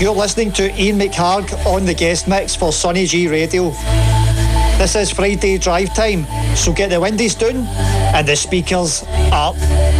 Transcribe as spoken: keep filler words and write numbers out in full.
You're listening to Ian McHarg on the guest mix for Sonny G Radio. This is Friday drive time, so get the windies down and the speakers up.